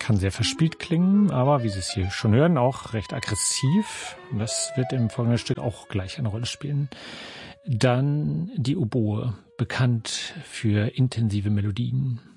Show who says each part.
Speaker 1: Kann sehr verspielt klingen, aber wie Sie es hier schon hören, auch recht aggressiv. Und das wird im folgenden Stück auch gleich eine Rolle spielen. Dann die Oboe, bekannt für intensive Melodien.